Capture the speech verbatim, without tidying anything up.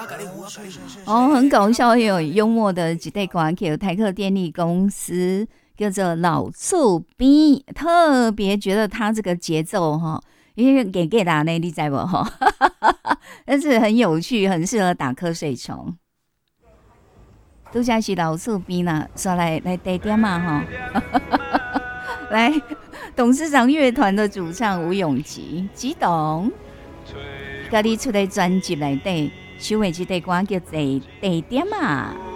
哦，很搞笑又有幽默的一对歌曲，台客电力公司叫做老厝边，特别觉得他这个节奏哈，因为给给打呢，你知不哈？但是很有趣，很适合打瞌睡虫。都像是老厝边啦，说来来地点嘛哈，来董事长乐团的主唱吴永吉，吉董，家己出的专辑内底，首的这首歌叫做《地点嘛》。